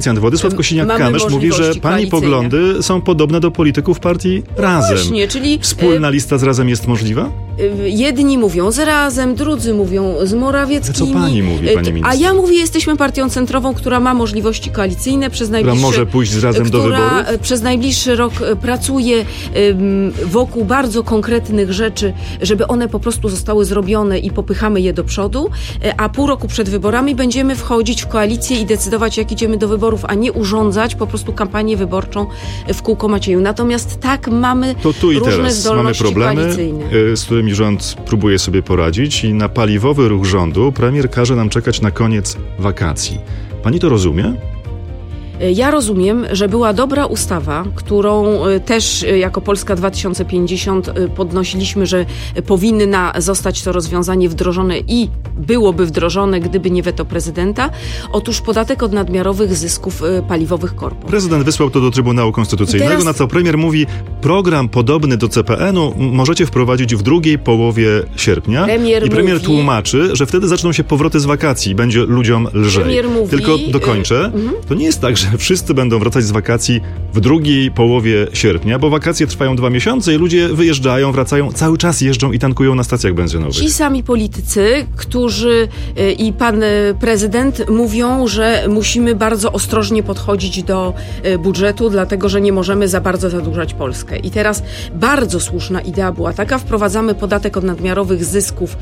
Władysław Kosiniak-Kamysz mówi, że pani poglądy są podobne do polityków partii Razem. Właśnie, czyli wspólna lista z Razem jest możliwa? Jedni mówią z Razem, drudzy mówią z Morawieckimi. Co pani mówi, pani minister? A ja mówię, jesteśmy partią centrową, która ma możliwości koalicyjne która może pójść z Razem do wyborów? Przez najbliższy rok pracuje wokół bardzo konkretnych rzeczy, żeby one po prostu zostały zrobione i popychamy je do przodu, a pół roku przed wyborami będziemy wchodzić w koalicję i decydować, jak idziemy do wyborów, a nie urządzać po prostu kampanię wyborczą w kółko Macieju. Natomiast tak mamy to tu i różne teraz zdolności mamy problemy, koalicyjne, z którymi rząd próbuje sobie poradzić i na paliwowy ruch rządu premier każe nam czekać na koniec wakacji. Pani to rozumie? Ja rozumiem, że była dobra ustawa, którą też jako Polska 2050 podnosiliśmy, że powinna zostać to rozwiązanie wdrożone i byłoby wdrożone, gdyby nie weto prezydenta. Otóż podatek od nadmiarowych zysków paliwowych korpo. Prezydent wysłał to do Trybunału Konstytucyjnego, na co premier mówi, program podobny do CPN-u możecie wprowadzić w drugiej połowie sierpnia. Premier tłumaczy, że wtedy zaczną się powroty z wakacji, będzie ludziom lżej. Tylko dokończę. To nie jest tak, że wszyscy będą wracać z wakacji w drugiej połowie sierpnia, bo wakacje trwają 2 miesiące i ludzie wyjeżdżają, wracają, cały czas jeżdżą i tankują na stacjach benzynowych. Ci sami politycy, którzy i pan prezydent mówią, że musimy bardzo ostrożnie podchodzić do budżetu, dlatego że nie możemy za bardzo zadłużać Polskę. I teraz bardzo słuszna idea była taka, wprowadzamy podatek od nadmiarowych zysków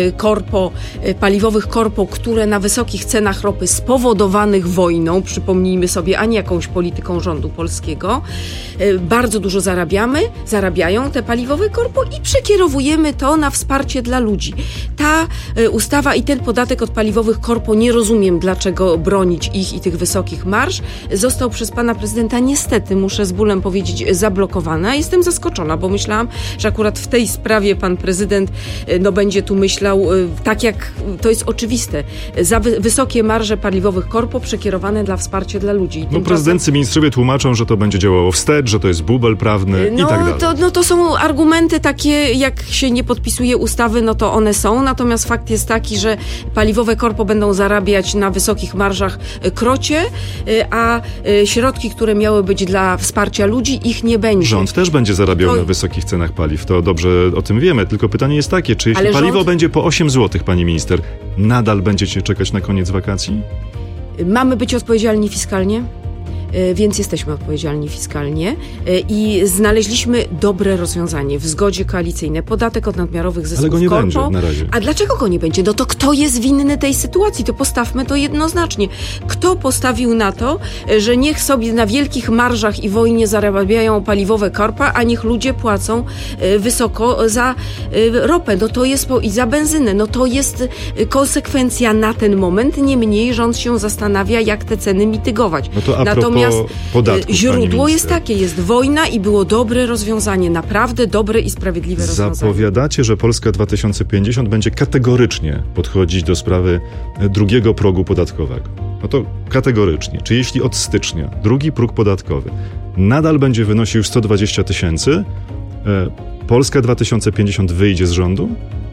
paliwowych korpo, które na wysokich cenach ropy spowodowanych wojną, przypomnijmy sobie, a nie jakąś polityką rządu polskiego, bardzo dużo zarabiają te paliwowe korpo i przekierowujemy to na wsparcie dla ludzi. Ta ustawa i ten podatek od paliwowych korpo, nie rozumiem, dlaczego bronić ich i tych wysokich marż, został przez pana prezydenta niestety, muszę z bólem powiedzieć, zablokowany. Jestem zaskoczona, bo myślałam, że akurat w tej sprawie pan prezydent będzie tu myślał tak, jak to jest oczywiste. Za wysokie marże paliwowych korpo przekierowane dla wsparcia dla ludzi. Prezydency, ministrowie tłumaczą, że to będzie działało wstecz, że to jest bubel prawny i tak dalej. To są argumenty takie, jak się nie podpisuje ustawy, no to one są. Natomiast fakt jest taki, że paliwowe korpo będą zarabiać na wysokich marżach krocie, a środki, które miały być dla wsparcia ludzi, ich nie będzie. Rząd też będzie zarabiał na wysokich cenach paliw. To dobrze o tym wiemy. Tylko pytanie jest takie, czy jeśli paliwo będzie po 8 zł, pani minister, nadal będziecie czekać na koniec wakacji? Mamy być odpowiedzialni fiskalnie, więc jesteśmy odpowiedzialni fiskalnie i znaleźliśmy dobre rozwiązanie w zgodzie koalicyjnej. Podatek od nadmiarowych zysków korpo. Ale go nie będzie na razie. A dlaczego go nie będzie? No to kto jest winny tej sytuacji? To postawmy to jednoznacznie. Kto postawił na to, że niech sobie na wielkich marżach i wojnie zarabiają paliwowe korpa, a niech ludzie płacą wysoko za ropę, no to jest i za benzynę. No to jest konsekwencja na ten moment. Niemniej rząd się zastanawia, jak te ceny mitygować. No to Natomiast podatków, źródło jest takie, jest wojna i było dobre rozwiązanie, naprawdę dobre i sprawiedliwe rozwiązanie. Zapowiadacie, że Polska 2050 będzie kategorycznie podchodzić do sprawy drugiego progu podatkowego. No to kategorycznie. Czy jeśli od stycznia drugi próg podatkowy nadal będzie wynosił 120 000, Polska 2050 wyjdzie z rządu?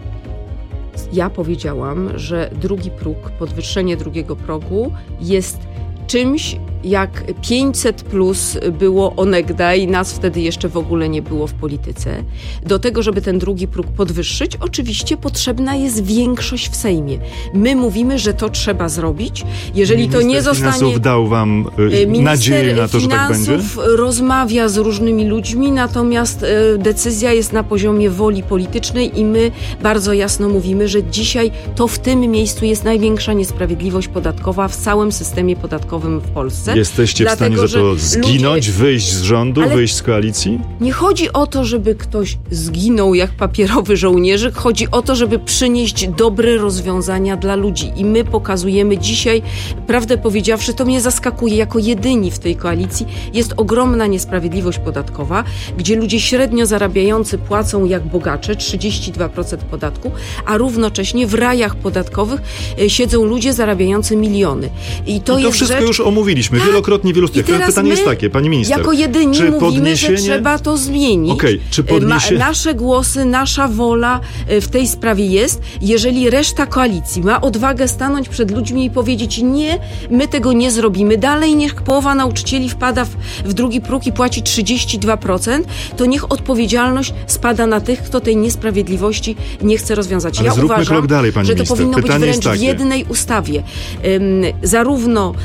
Ja powiedziałam, że drugi próg, podwyższenie drugiego progu jest czymś, jak 500+ było onegdaj, nas wtedy jeszcze w ogóle nie było w polityce. Do tego, żeby ten drugi próg podwyższyć, oczywiście potrzebna jest większość w Sejmie. My mówimy, że to trzeba zrobić. Jeżeli to nie zostanie... Minister finansów dał wam nadzieję na to, że tak będzie? Minister finansów rozmawia z różnymi ludźmi, natomiast decyzja jest na poziomie woli politycznej i my bardzo jasno mówimy, że dzisiaj to w tym miejscu jest największa niesprawiedliwość podatkowa w całym systemie podatkowym w Polsce. Jesteście w stanie za to zginąć, wyjść z rządu, wyjść z koalicji? Nie chodzi o to, żeby ktoś zginął jak papierowy żołnierzyk. Chodzi o to, żeby przynieść dobre rozwiązania dla ludzi. I my pokazujemy dzisiaj, prawdę powiedziawszy, to mnie zaskakuje, jako jedyni w tej koalicji jest ogromna niesprawiedliwość podatkowa, gdzie ludzie średnio zarabiający płacą jak bogacze, 32% podatku, a równocześnie w rajach podatkowych siedzą ludzie zarabiający miliony. I to jest wszystko rzecz... już omówiliśmy. wielokrotnie w wielu stronach. Pytanie jest takie, pani minister. Jako jedyni mówimy, że trzeba to zmienić. Czy nasze głosy, nasza wola w tej sprawie jest. Jeżeli reszta koalicji ma odwagę stanąć przed ludźmi i powiedzieć: nie, my tego nie zrobimy. Dalej niech połowa nauczycieli wpada w drugi próg i płaci 32%, to niech odpowiedzialność spada na tych, kto tej niesprawiedliwości nie chce rozwiązać. Ale zróbmy uważam, krok dalej, pani że to minister. powinno być wręcz w jednej ustawie. Zarówno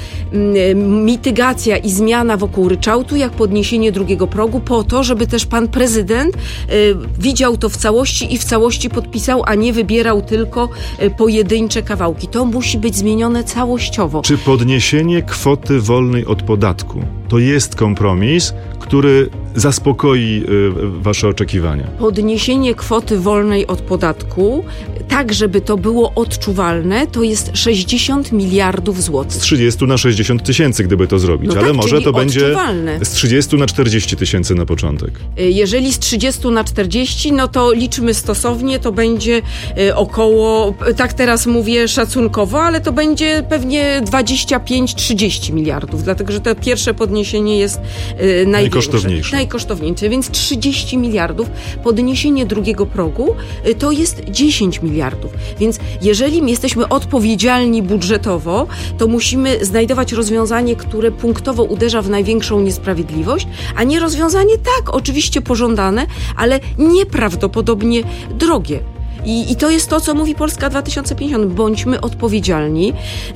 mitygacja i zmiana wokół ryczałtu, jak podniesienie drugiego progu, po to, żeby też pan prezydent widział to w całości i w całości podpisał, a nie wybierał tylko pojedyncze kawałki. To musi być zmienione całościowo. Czy podniesienie kwoty wolnej od podatku to jest kompromis, który zaspokoi wasze oczekiwania? Podniesienie kwoty wolnej od podatku, tak żeby to było odczuwalne, to jest 60 miliardów złotych. Z 30 na 60 tysięcy, gdyby to zrobić, ale może to będzie z 30 na 40 tysięcy na początek. Jeżeli z 30 na 40, no to liczmy stosownie, to będzie około, tak teraz mówię szacunkowo, ale to będzie pewnie 25-30 miliardów, dlatego że to pierwsze podniesienie jest najkosztowniejsze, więc 30 miliardów, podniesienie drugiego progu to jest 10 miliardów. Więc jeżeli jesteśmy odpowiedzialni budżetowo, to musimy znajdować rozwiązanie, które punktowo uderza w największą niesprawiedliwość, a nie rozwiązanie oczywiście pożądane, ale nieprawdopodobnie drogie. I to jest to, co mówi Polska 2050. Bądźmy odpowiedzialni,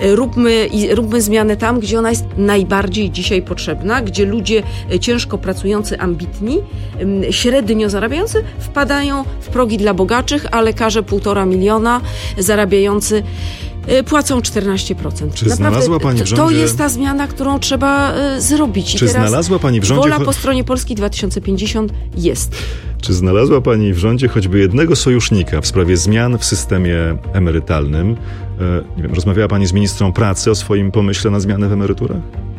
róbmy zmianę tam, gdzie ona jest najbardziej dzisiaj potrzebna, gdzie ludzie ciężko pracujący, ambitni, średnio zarabiający wpadają w progi dla bogaczych, a lekarze 1,5 miliona zarabiający płacą 14%. Czy znalazła pani w rządzie... To jest ta zmiana, którą trzeba zrobić. Czy znalazła pani w rządzie... Wola po stronie Polski 2050 jest. Czy znalazła pani w rządzie choćby jednego sojusznika w sprawie zmian w systemie emerytalnym? Nie wiem, rozmawiała pani z ministrą pracy o swoim pomyśle na zmianę w emeryturach?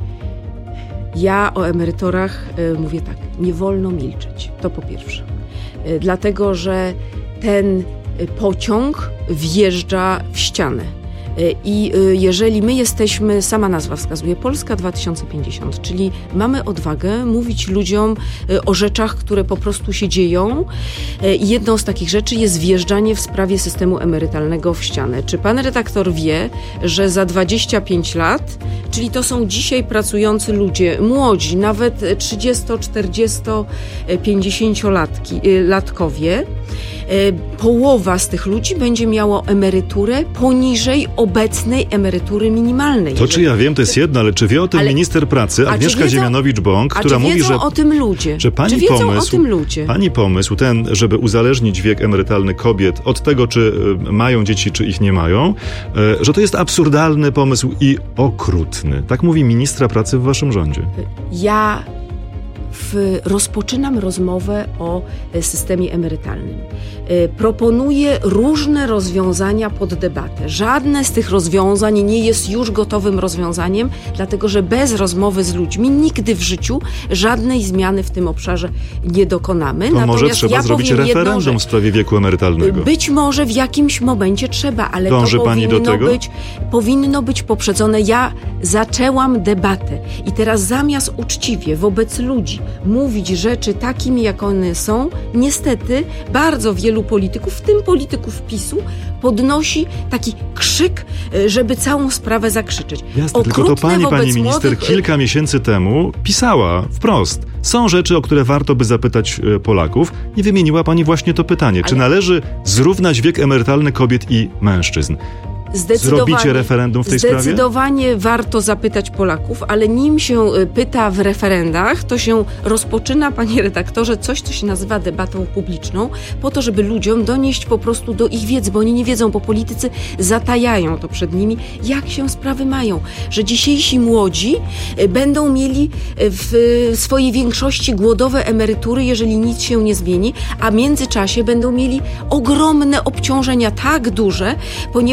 Ja o emeryturach mówię tak, nie wolno milczeć. To po pierwsze. Dlatego, że ten pociąg wjeżdża w ścianę. I jeżeli my jesteśmy, sama nazwa wskazuje, Polska 2050, czyli mamy odwagę mówić ludziom o rzeczach, które po prostu się dzieją, i jedną z takich rzeczy jest wjeżdżanie w sprawie systemu emerytalnego w ścianę. Czy pan redaktor wie, że za 25 lat, czyli to są dzisiaj pracujący ludzie, młodzi, nawet 30, 40, 50-latkowie, połowa z tych ludzi będzie miało emeryturę poniżej obecnej emerytury minimalnej. To czy ja wiem, to jest jedno, ale czy wie o tym minister pracy Agnieszka Ziemianowicz-Bąk, która mówi, że... o tym ludzie? Że pani pomysł ten, żeby uzależnić wiek emerytalny kobiet od tego, czy mają dzieci, czy ich nie mają, że to jest absurdalny pomysł i okrutny. Tak mówi ministra pracy w waszym rządzie. Ja rozpoczynam rozmowę o systemie emerytalnym. Proponuję różne rozwiązania pod debatę. Żadne z tych rozwiązań nie jest już gotowym rozwiązaniem, dlatego że bez rozmowy z ludźmi nigdy w życiu żadnej zmiany w tym obszarze nie dokonamy. To może trzeba zrobić referendum w sprawie wieku emerytalnego. Być może w jakimś momencie trzeba, ale Dąży pani do tego? Powinno być poprzedzone. Ja zaczęłam debatę i teraz zamiast uczciwie wobec ludzi mówić rzeczy takimi, jak one są, niestety bardzo wielu polityków, w tym polityków PiS-u, podnosi taki krzyk, żeby całą sprawę zakrzyczeć. Jasne, tylko to pani minister kilka miesięcy temu pisała wprost. Są rzeczy, o które warto by zapytać Polaków. I wymieniła pani właśnie to pytanie. Czy należy zrównać wiek emerytalny kobiet i mężczyzn? Zrobicie referendum w tej sprawie? Zdecydowanie warto zapytać Polaków, ale nim się pyta w referendach, to się rozpoczyna, panie redaktorze, coś, co się nazywa debatą publiczną, po to, żeby ludziom donieść po prostu do ich wiedzy, bo oni nie wiedzą, bo politycy zatajają to przed nimi, jak się sprawy mają. Że dzisiejsi młodzi będą mieli w swojej większości głodowe emerytury, jeżeli nic się nie zmieni, a w międzyczasie będą mieli ogromne obciążenia, tak duże, ponieważ co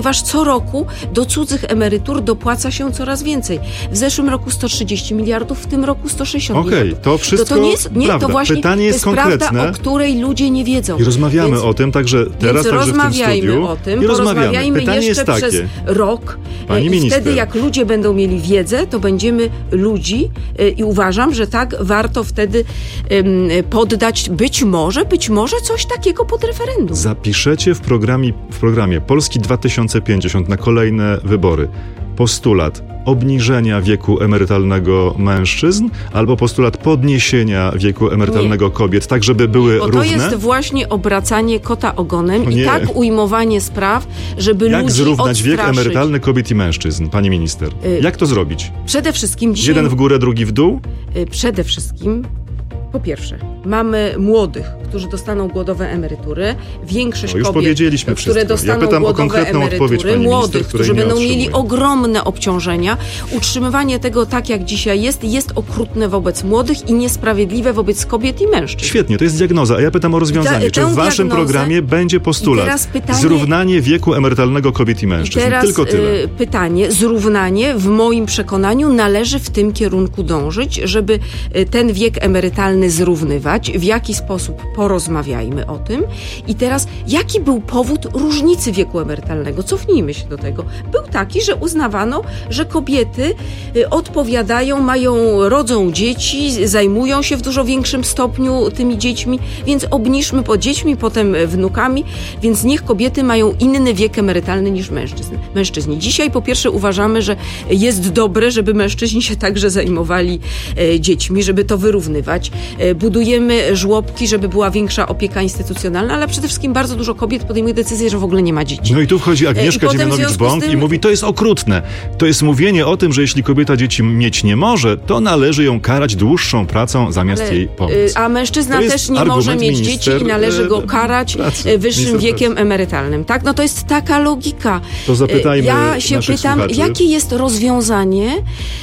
roku do cudzych emerytur dopłaca się coraz więcej. W zeszłym roku 130 miliardów, w tym roku 160 miliardów. To wszystko to nie jest, nie, prawda. To właśnie Pytanie jest konkretne. Prawda, o której ludzie nie wiedzą. I rozmawiamy o tym także teraz, także rozmawiajmy w tym studiu. o tym, porozmawiajmy jeszcze przez rok. Pani minister. Wtedy jak ludzie będą mieli wiedzę, to będziemy ludzi i uważam, że tak warto wtedy poddać być może coś takiego pod referendum. Zapiszecie w programie Polski 2050 na kolejne wybory postulat obniżenia wieku emerytalnego mężczyzn albo postulat podniesienia wieku emerytalnego kobiet, tak żeby były równe? To jest właśnie obracanie kota ogonem i tak ujmowanie spraw, żeby ludzi odstraszyć. Jak zrównać wiek emerytalny kobiet i mężczyzn, pani minister? Jak to zrobić? Przede wszystkim dzisiaj... Jeden w górę, drugi w dół? Przede wszystkim... Po pierwsze, mamy młodych, którzy dostaną głodowe emerytury, większość kobiet, które dostaną głodowe emerytury, młodych, którzy będą mieli ogromne obciążenia. Utrzymywanie tego tak, jak dzisiaj jest okrutne wobec młodych i niesprawiedliwe wobec kobiet i mężczyzn. Świetnie, to jest diagnoza, a ja pytam o rozwiązanie. Czy w waszym programie będzie postulat zrównanie wieku emerytalnego kobiet i mężczyzn? Tylko tyle. Pytanie, zrównanie w moim przekonaniu należy w tym kierunku dążyć, żeby ten wiek emerytalny zrównywać, w jaki sposób porozmawiajmy o tym. I teraz, jaki był powód różnicy wieku emerytalnego? Cofnijmy się do tego. Był taki, że uznawano, że kobiety odpowiadają, rodzą dzieci, zajmują się w dużo większym stopniu tymi dziećmi, więc obniżmy po dziećmi, potem wnukami, więc niech kobiety mają inny wiek emerytalny niż mężczyźni. Dzisiaj po pierwsze uważamy, że jest dobre, żeby mężczyźni się także zajmowali dziećmi, żeby to wyrównywać. Budujemy żłobki, żeby była większa opieka instytucjonalna, ale przede wszystkim bardzo dużo kobiet podejmuje decyzję, że w ogóle nie ma dzieci. No i tu wchodzi Agnieszka Dziemianowicz-Bąk i mówi, to jest okrutne. To jest mówienie o tym, że jeśli kobieta dzieci mieć nie może, to należy ją karać dłuższą pracą zamiast jej pomóc. A mężczyzna też nie może mieć dzieci i należy go karać wyższym wiekiem emerytalnym. Tak? No to jest taka logika. To zapytajmy Ja się pytam, słuchaczy. Jakie jest rozwiązanie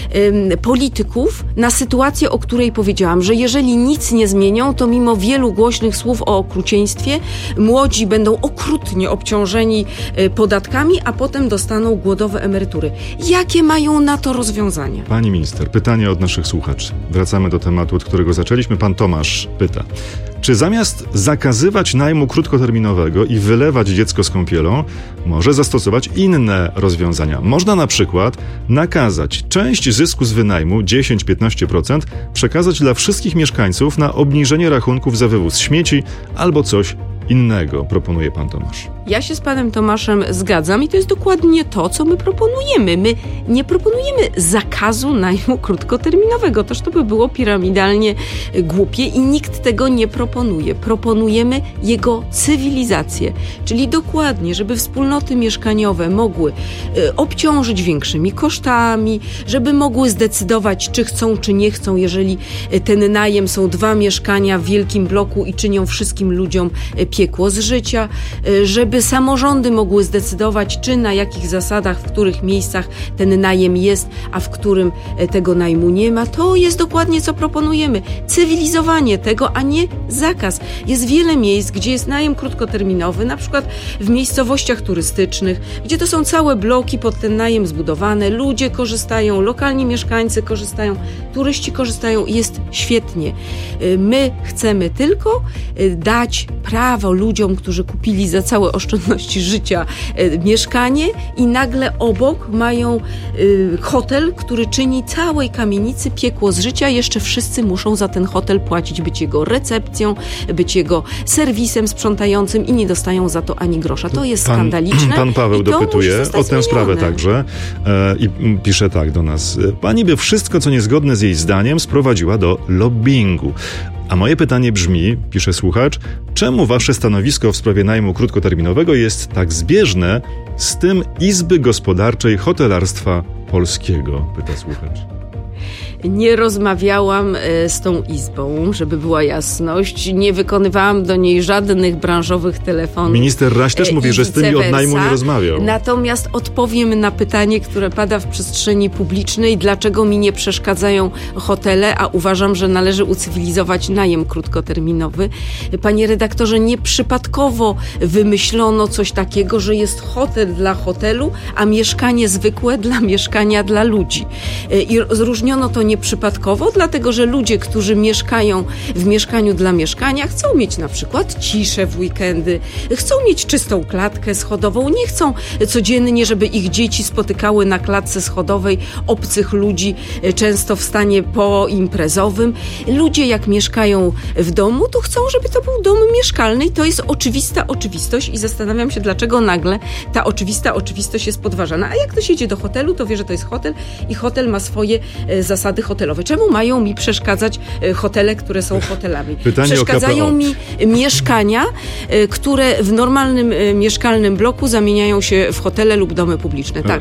polityków na sytuację, o której powiedziałam, że jeżeli nic nie zmienią, to mimo wielu głośnych słów o okrucieństwie młodzi będą okrutnie obciążeni podatkami, a potem dostaną głodowe emerytury. Jakie mają na to rozwiązania? Pani minister, pytanie od naszych słuchaczy. Wracamy do tematu, od którego zaczęliśmy. Pan Tomasz pyta. Czy zamiast zakazywać najmu krótkoterminowego i wylewać dziecko z kąpielą, może zastosować inne rozwiązania? Można na przykład nakazać część zysku z wynajmu, 10-15%, przekazać dla wszystkich mieszkańców na obniżenie rachunków za wywóz śmieci albo coś innego, proponuje pan Tomasz. Ja się z panem Tomaszem zgadzam i to jest dokładnie to, co my proponujemy. My nie proponujemy zakazu najmu krótkoterminowego. Toż to by było piramidalnie głupie i nikt tego nie proponuje. Proponujemy jego cywilizację, czyli dokładnie, żeby wspólnoty mieszkaniowe mogły obciążyć większymi kosztami, żeby mogły zdecydować, czy chcą, czy nie chcą, jeżeli ten najem są 2 mieszkania w wielkim bloku i czynią wszystkim ludziom piekło z życia, żeby samorządy mogły zdecydować, czy na jakich zasadach, w których miejscach ten najem jest, a w którym tego najmu nie ma. To jest dokładnie, co proponujemy. Cywilizowanie tego, a nie zakaz. Jest wiele miejsc, gdzie jest najem krótkoterminowy, na przykład w miejscowościach turystycznych, gdzie to są całe bloki pod ten najem zbudowane, ludzie korzystają, lokalni mieszkańcy korzystają, turyści korzystają i jest świetnie. My chcemy tylko dać prawo ludziom, którzy kupili za całe oszczędności życia mieszkanie i nagle obok mają hotel, który czyni całej kamienicy piekło z życia. Jeszcze wszyscy muszą za ten hotel płacić, być jego recepcją, być jego serwisem sprzątającym i nie dostają za to ani grosza. To jest skandaliczne. Pan Paweł dopytuje o tę sprawę także i pisze tak do nas. Pani by wszystko, co niezgodne z jej zdaniem, sprowadziła do lobbingu. A moje pytanie brzmi, pisze słuchacz, czemu wasze stanowisko w sprawie najmu krótkoterminowego jest tak zbieżne z tym Izby Gospodarczej Hotelarstwa Polskiego? Pyta słuchacz. Nie rozmawiałam z tą izbą, żeby była jasność. Nie wykonywałam do niej żadnych branżowych telefonów. Minister Raś też mówi, że z tymi od najmu nie rozmawiał. Natomiast odpowiem na pytanie, które pada w przestrzeni publicznej, dlaczego mi nie przeszkadzają hotele, a uważam, że należy ucywilizować najem krótkoterminowy. Panie redaktorze, nieprzypadkowo wymyślono coś takiego, że jest hotel dla hotelu, a mieszkanie zwykłe dla mieszkania dla ludzi. I zróżniono to nieprzypadkowo, dlatego że ludzie, którzy mieszkają w mieszkaniu dla mieszkania, chcą mieć na przykład ciszę w weekendy, chcą mieć czystą klatkę schodową, nie chcą codziennie, żeby ich dzieci spotykały na klatce schodowej obcych ludzi, często w stanie poimprezowym. Ludzie jak mieszkają w domu, to chcą, żeby to był dom mieszkalny i to jest oczywista oczywistość i zastanawiam się, dlaczego nagle ta oczywista oczywistość jest podważana. A jak ktoś jedzie do hotelu, to wie, że to jest hotel i hotel ma swoje zasady hotelowe. Czemu mają mi przeszkadzać hotele, które są hotelami? Przeszkadzają mi mieszkania, które w normalnym mieszkalnym bloku zamieniają się w hotele lub domy publiczne. Tak,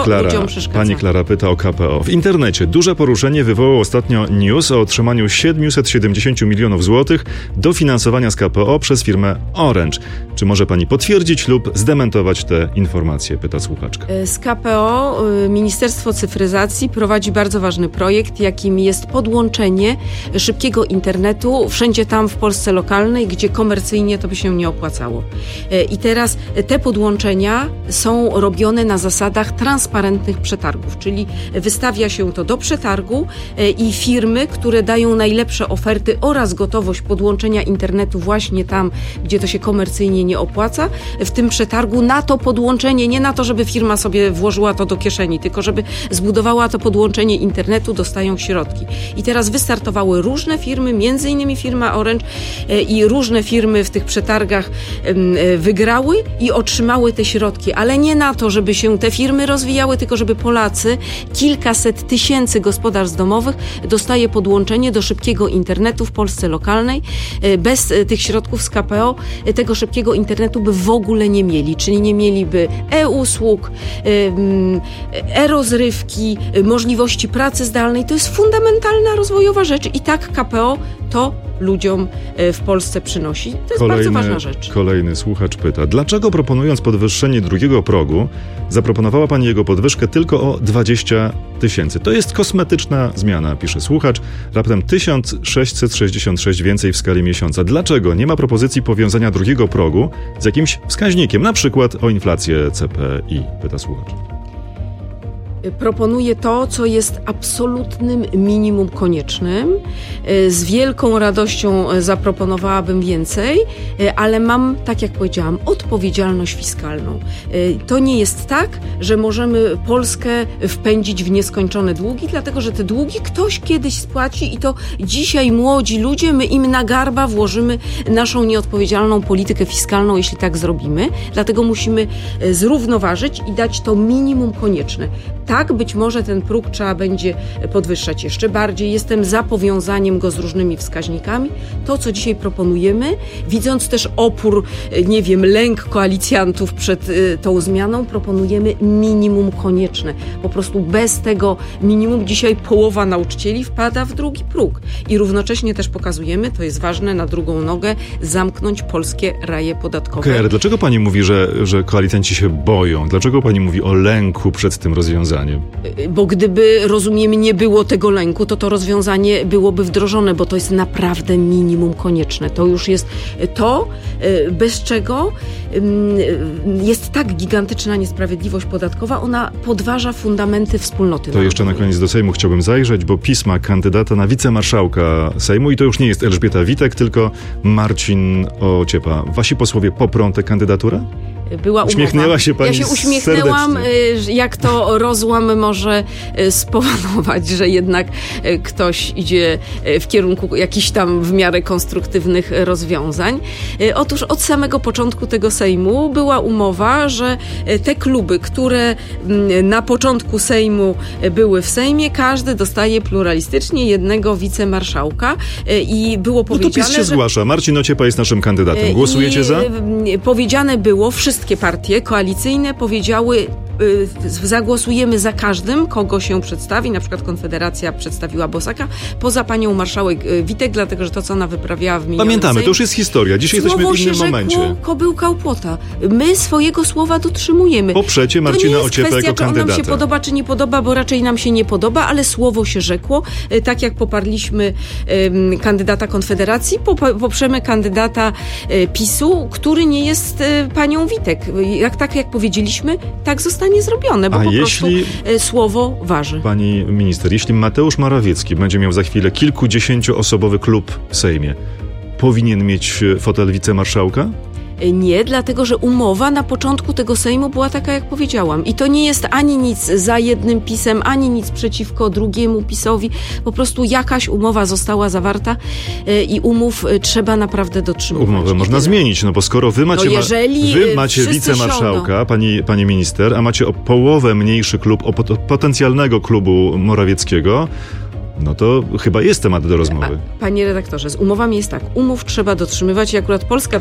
Pani Klara pyta o KPO. W internecie duże poruszenie wywołał ostatnio news o otrzymaniu 770 milionów złotych dofinansowania z KPO przez firmę Orange. Czy może pani potwierdzić lub zdementować te informacje? Pyta słuchaczka. Z KPO Ministerstwo Cyfryzacji prowadzi bardzo ważny projekt, jakim jest podłączenie szybkiego internetu wszędzie tam w Polsce lokalnej, gdzie komercyjnie to by się nie opłacało. I teraz te podłączenia są robione na zasadach transparentnych przetargów, czyli wystawia się to do przetargu i firmy, które dają najlepsze oferty oraz gotowość podłączenia internetu właśnie tam, gdzie to się komercyjnie nie opłaca, w tym przetargu na to podłączenie, nie na to, żeby firma sobie włożyła to do kieszeni, tylko żeby zbudowała to podłączenie internetu, dostają środki. I teraz wystartowały różne firmy, między innymi firma Orange i różne firmy w tych przetargach wygrały i otrzymały te środki, ale nie na to, żeby się te firmy rozwijały, tylko żeby Polacy, kilkaset tysięcy gospodarstw domowych dostaje podłączenie do szybkiego internetu w Polsce lokalnej. Bez tych środków z KPO tego szybkiego internetu by w ogóle nie mieli, czyli nie mieliby e-usług, e-rozrywki, możliwości pracy zdalnej. To jest fundamentalna rozwojowa rzecz i tak KPO to ludziom w Polsce przynosi. To jest bardzo ważna rzecz. Kolejny słuchacz pyta, dlaczego proponując podwyższenie drugiego progu, zaproponowała pani jego podwyżkę tylko o 20 tysięcy? To jest kosmetyczna zmiana, pisze słuchacz. Raptem 1666 więcej w skali miesiąca. Dlaczego nie ma propozycji powiązania drugiego progu z jakimś wskaźnikiem, na przykład o inflację CPI? Pyta słuchacz. Proponuję to, co jest absolutnym minimum koniecznym. Z wielką radością zaproponowałabym więcej, ale mam, tak jak powiedziałam, odpowiedzialność fiskalną. To nie jest tak, że możemy Polskę wpędzić w nieskończone długi, dlatego że te długi ktoś kiedyś spłaci i to dzisiaj młodzi ludzie, my im na garba włożymy naszą nieodpowiedzialną politykę fiskalną, jeśli tak zrobimy. Dlatego musimy zrównoważyć i dać to minimum konieczne. Tak, być może ten próg trzeba będzie podwyższać jeszcze bardziej. Jestem za powiązaniem go z różnymi wskaźnikami. To, co dzisiaj proponujemy, widząc też opór, lęk koalicjantów przed tą zmianą, proponujemy minimum konieczne. Po prostu bez tego minimum dzisiaj połowa nauczycieli wpada w drugi próg. I równocześnie też pokazujemy, to jest ważne, na drugą nogę, zamknąć polskie raje podatkowe. Ale dlaczego pani mówi, że koalicjanci się boją? Dlaczego pani mówi o lęku przed tym rozwiązaniem? Bo gdyby, rozumiem, nie było tego lęku, to rozwiązanie byłoby wdrożone, bo to jest naprawdę minimum konieczne. To już jest to, bez czego jest tak gigantyczna niesprawiedliwość podatkowa, ona podważa fundamenty wspólnoty narodowej. To jeszcze na koniec do Sejmu chciałbym zajrzeć, bo pisma kandydata na wicemarszałka Sejmu i to już nie jest Elżbieta Witek, tylko Marcin Ociepa. Wasi posłowie poprą tę kandydaturę? Była umowa. Uśmiechnęła się pani. Ja się uśmiechnęłam, serdecznie. Jak to rozłam może spowodować, że jednak ktoś idzie w kierunku jakichś tam w miarę konstruktywnych rozwiązań. Otóż od samego początku tego Sejmu była umowa, że te kluby, które na początku Sejmu były w Sejmie, każdy dostaje pluralistycznie jednego wicemarszałka i było powiedziane, to PiS się zgłasza. Marcin Ociepa jest naszym kandydatem. Głosujecie za? Powiedziane było, wszyscy wszystkie partie koalicyjne powiedziały, zagłosujemy za każdym, kogo się przedstawi. Na przykład Konfederacja przedstawiła Bosaka, poza panią marszałek Witek, dlatego że to, co ona wyprawiała w minionym Pamiętamy, Sejmie, to już jest historia. Dzisiaj jesteśmy w innym momencie. Słowo się rzekło, kobyłka u płota. My swojego słowa dotrzymujemy. Poprzecie Marcina Ociepę jako kandydata. Czy on nam się podoba, czy nie podoba, bo raczej nam się nie podoba, ale słowo się rzekło. Tak jak poparliśmy kandydata Konfederacji, poprzemy kandydata PiS-u, który nie jest panią Witek. Tak jak powiedzieliśmy, tak zostanie zrobione, bo prostu słowo waży. Pani minister, jeśli Mateusz Morawiecki będzie miał za chwilę kilkudziesięcioosobowy klub w Sejmie, powinien mieć fotel wicemarszałka? Nie, dlatego że umowa na początku tego Sejmu była taka, jak powiedziałam. I to nie jest ani nic za jednym PiS-em, ani nic przeciwko drugiemu PiS-owi. Po prostu jakaś umowa została zawarta i umów trzeba naprawdę dotrzymywać. Umowę można zmienić, no bo skoro wy macie wicemarszałka, pani minister, a macie o połowę mniejszy klub potencjalnego klubu Morawieckiego, no to chyba jest temat do rozmowy. Panie redaktorze, z umowami jest tak. Umów trzeba dotrzymywać i akurat Polska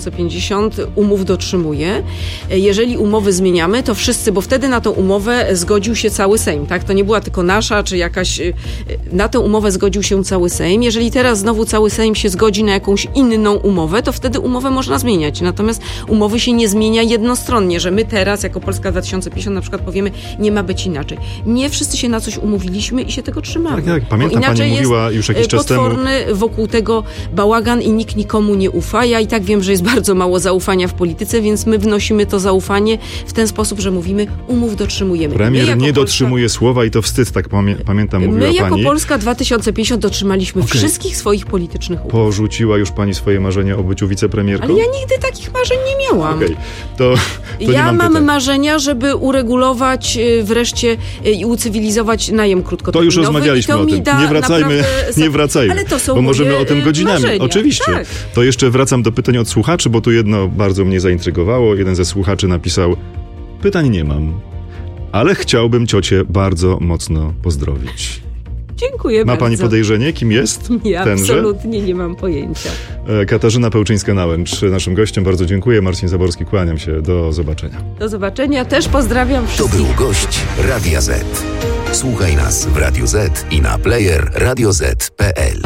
2050 umów dotrzymuje. Jeżeli umowy zmieniamy, to wszyscy, bo wtedy na tą umowę zgodził się cały Sejm, tak? To nie była tylko nasza, czy jakaś... Na tę umowę zgodził się cały Sejm. Jeżeli teraz znowu cały Sejm się zgodzi na jakąś inną umowę, to wtedy umowę można zmieniać. Natomiast umowy się nie zmienia jednostronnie, że my teraz, jako Polska 2050 na przykład powiemy, nie ma być inaczej. Nie wszyscy się na coś umówiliśmy i się tego trzymamy. Tak. Pamiętam, pani mówiła już jakiś czas temu. Potworny wokół tego bałagan i nikt nikomu nie ufa. Ja i tak wiem, że jest bardzo mało zaufania w polityce, więc my wnosimy to zaufanie w ten sposób, że mówimy, umów dotrzymujemy. Premier nie dotrzymuje słowa i to wstyd, tak pamiętam, mówiła pani. My jako Polska 2050 dotrzymaliśmy wszystkich swoich politycznych umów. Porzuciła już pani swoje marzenia o byciu wicepremierką? Ale ja nigdy takich marzeń nie miałam. To ja mam marzenia, żeby uregulować wreszcie i ucywilizować najem krótkoterminowy. To już rozmawialiśmy o tym. Nie wracajmy, ale to są bo możemy o tym godzinami. Marzenia. Oczywiście. Tak. To jeszcze wracam do pytań od słuchaczy, bo tu jedno bardzo mnie zaintrygowało. Jeden ze słuchaczy napisał: pytań nie mam, ale chciałbym ciocię bardzo mocno pozdrowić. Dziękuję bardzo. Ma pani podejrzenie, kim jest ja tenże? Absolutnie nie mam pojęcia. Katarzyna Pełczyńska-Nałęcz, naszym gościem. Bardzo dziękuję. Marcin Zaborski, kłaniam się. Do zobaczenia. Do zobaczenia. Też pozdrawiam wszystkich. To był gość Radia Z. Słuchaj nas w Radio Z i na player radioz.pl.